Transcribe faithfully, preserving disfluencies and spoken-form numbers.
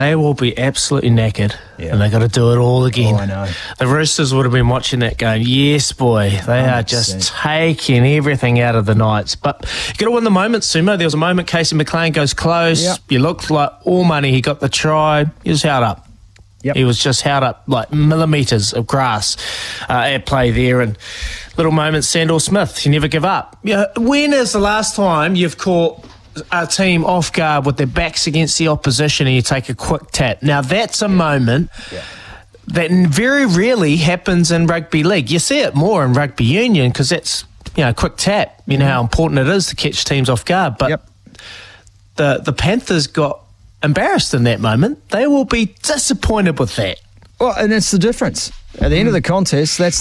They will be absolutely knackered, Yeah. and they got to do it all again. Oh, I know. The Roosters would have been watching that going, yes, boy, they one hundred are percent. just taking everything out of the Knights. But you got to win the moment, Sumo. There was a moment Casey McLean goes close. Yep. You looked like all money. He got the try. He was held up. Yep. He was just held up like millimetres of grass uh, at play there. And little moments, Sandor Smith, you never give up. Yeah, when is the last time you've caught a team off guard with their backs against the opposition and you take a quick tap? Now that's a yeah. moment yeah. that very rarely happens in rugby league. You see it more in rugby union because that's, you know, quick tap. You know how important it is to catch teams off guard. But yep. the the Panthers got embarrassed in that moment. They will be disappointed with that. Well, and that's the difference. At the end of the contest, that's